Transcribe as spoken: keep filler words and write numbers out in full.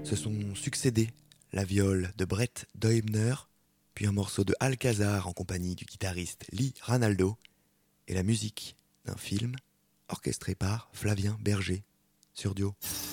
se sont succédés la viole de Brett Deubner, puis un morceau de Alcazar en compagnie du guitariste Lee Ranaldo, et la musique d'un film orchestré par Flavien Berger sur Dio.